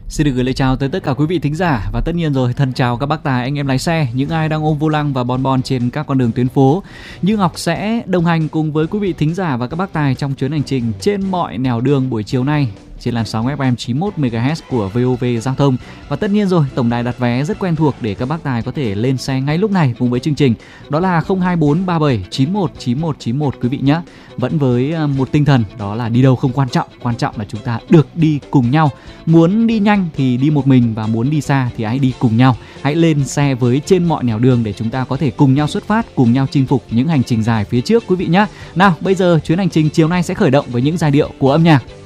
Xin được gửi lời chào tới tất cả quý vị thính giả và tất nhiên rồi thân chào các bác tài, anh em lái xe, những ai đang ôm vô lăng và bon bon trên các con đường tuyến phố. Như Ngọc sẽ đồng hành cùng với quý vị thính giả và các bác tài trong chuyến hành trình trên mọi nẻo đường buổi chiều nay trên làn sóng FM 91 MHz của VOV Giao thông. Và tất nhiên rồi, tổng đài đặt vé rất quen thuộc để các bác tài có thể lên xe ngay lúc này cùng với chương trình. Đó là 02437 91 91 91 quý vị nhé. Vẫn với một tinh thần đó là đi đâu không quan trọng là chúng ta được đi cùng nhau. Muốn đi nhanh thì đi một mình và muốn đi xa thì hãy đi cùng nhau. Hãy lên xe với trên mọi nẻo đường để chúng ta có thể cùng nhau xuất phát, cùng nhau chinh phục những hành trình dài phía trước quý vị nhé. Nào, bây giờ chuyến hành trình chiều nay sẽ khởi động với những giai điệu của âm nhạc.